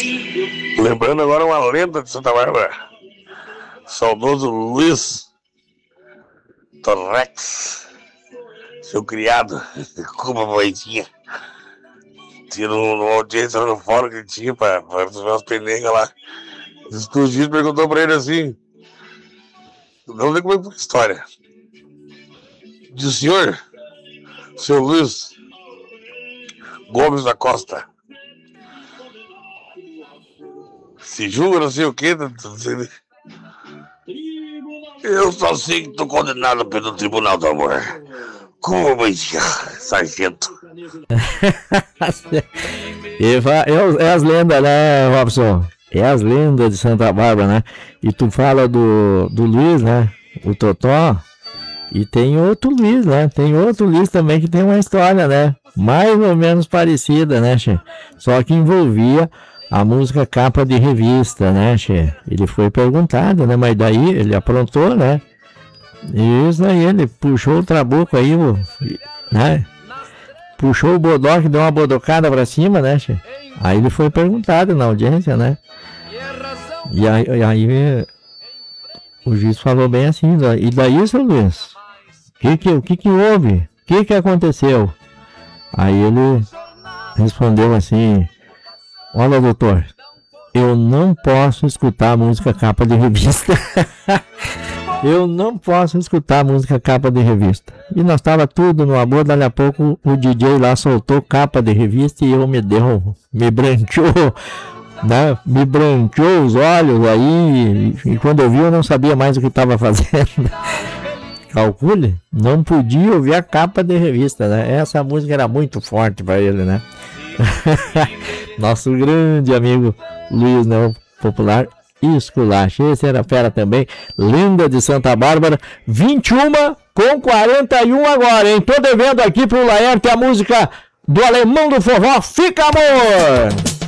Lembrando agora uma lenda de Santa Bárbara. Saudoso Luiz Torrex, seu criado, com uma vozinha. Tinha uma audiência no fórum que tinha pra resolver umas pendengas lá. O juiz perguntou pra ele assim, não sei como é que foi a história. Diz o senhor, seu Luiz Gomes da Costa, se julga não sei o que, eu só sei que tô condenado pelo Tribunal do Amor. Como vai ser, sargento? É as lendas, né, Robson? É as lendas de Santa Bárbara, né? E tu fala do Luiz, né? O Totó. E tem outro Luiz, né? Tem outro Luiz também que tem uma história, né? Mais ou menos parecida, né, che? Só que envolvia a música capa de revista, né, che? Ele foi perguntado, né? Mas daí ele aprontou, né? Isso aí, ele puxou o trabuco aí, né? Puxou o bodoque, deu uma bodocada pra cima, né, che? Aí ele foi perguntado na audiência, né? E aí o juiz falou bem assim, e daí, seu Luiz? O que houve? O que aconteceu? Aí ele respondeu assim, olha, doutor, eu não posso escutar música capa de revista. Eu não posso escutar música capa de revista. E nós tava tudo no amor, dali a pouco o DJ lá soltou capa de revista e eu me branqueou, né? Me branqueou os olhos aí, e quando eu vi eu não sabia mais o que estava fazendo. Calcule, não podia ouvir a capa de revista, né? Essa música era muito forte para ele, né? Nosso grande amigo Luiz, né? O popular Esculacho. Esse era fera também. Lenda de Santa Bárbara. 21h41 agora, hein? Tô devendo aqui pro Laerte a música do Alemão do Forró. Fica, amor!